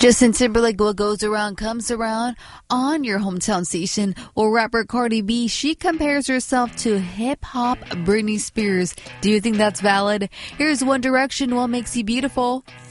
Justin Timberlake, what goes around comes around on your hometown station. Well, rapper Cardi B, she compares herself to hip-hop Britney Spears. Do you think that's valid? Here's One Direction, What Makes You Beautiful.